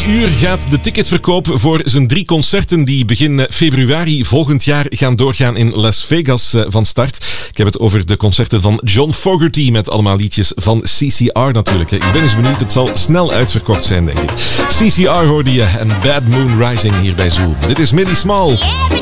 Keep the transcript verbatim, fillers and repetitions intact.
uur gaat de ticketverkoop voor zijn drie concerten die begin februari volgend jaar gaan doorgaan in Las Vegas van start. Ik heb het over de concerten van John Fogerty met allemaal liedjes van C C R natuurlijk. Ik ben eens benieuwd, het zal snel uitverkocht zijn denk ik. C C R hoorde je en Bad Moon Rising hier bij Zoo. Dit is Millie Small.